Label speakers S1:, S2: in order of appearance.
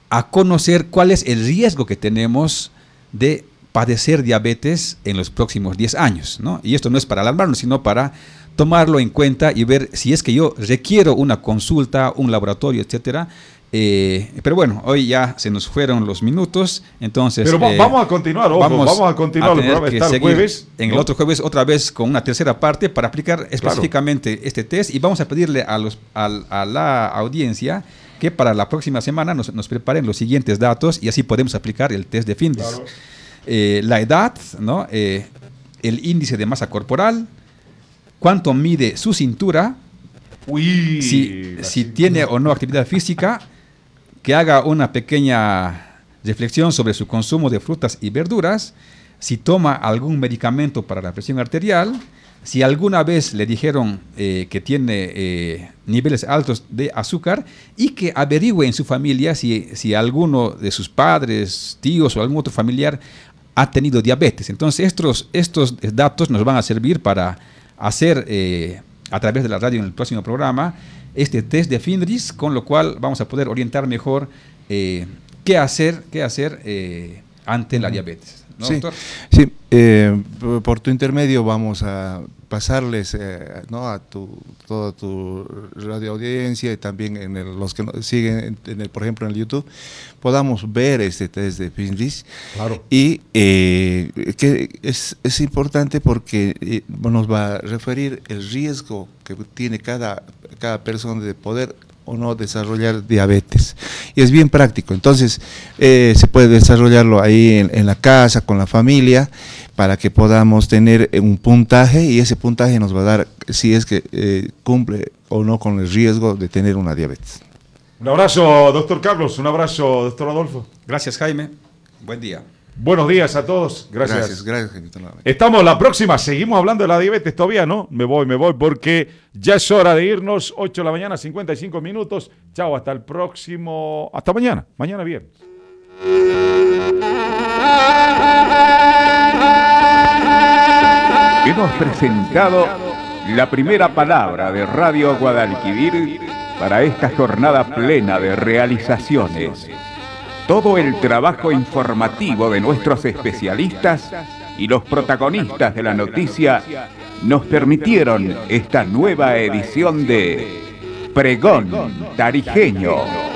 S1: a conocer cuál es el riesgo que tenemos de padecer diabetes en los próximos 10 años, ¿no? Y esto no es para alarmarnos, sino para tomarlo en cuenta y ver si es que yo requiero una consulta, un laboratorio, etcétera. Pero bueno, hoy ya se nos fueron los minutos, entonces...
S2: Pero vamos a continuar, ojo, vamos a continuar el programa. Está el jueves.
S1: En el otro jueves otra vez con una tercera parte para aplicar específicamente este test, y vamos a pedirle a la audiencia que para la próxima semana nos preparen los siguientes datos y así podemos aplicar el test de Findus. Claro. La edad, ¿no? El índice de masa corporal, cuánto mide su cintura, si tiene o no actividad física, que haga una pequeña reflexión sobre su consumo de frutas y verduras, si toma algún medicamento para la presión arterial, si alguna vez le dijeron que tiene niveles altos de azúcar, y que averigüe en su familia si alguno de sus padres, tíos o algún otro familiar ha tenido diabetes. Entonces estos datos nos van a servir para hacer a través de la radio en el próximo programa este test de Findus, con lo cual vamos a poder orientar mejor qué hacer ante la diabetes, ¿no, doctor?
S3: Sí, por tu intermedio vamos a pasarles ¿no? a toda tu radio audiencia, y también los que nos siguen, por ejemplo en el YouTube, podamos ver este test de Findus.
S2: Claro.
S3: Y que es importante porque nos va a referir el riesgo que tiene cada persona de poder o no desarrollar diabetes, y es bien práctico. Entonces se puede desarrollarlo ahí en la casa, con la familia, para que podamos tener un puntaje, y ese puntaje nos va a dar si es que cumple o no con el riesgo de tener una diabetes.
S2: Un abrazo, doctor Carlos, un abrazo, doctor Adolfo.
S1: Gracias, Jaime, buen día.
S2: Buenos días a todos, gracias.
S3: Gracias, Jaime.
S2: Estamos la próxima, seguimos hablando de la diabetes todavía, ¿no? Me voy, porque ya es hora de irnos, 8 de la mañana, 55 minutos. Chao, hasta el próximo, hasta mañana viernes.
S4: Hemos presentado la primera palabra de Radio Guadalquivir para esta jornada plena de realizaciones. Todo el trabajo informativo de nuestros especialistas y los protagonistas de la noticia nos permitieron esta nueva edición de Pregón Tarijeño.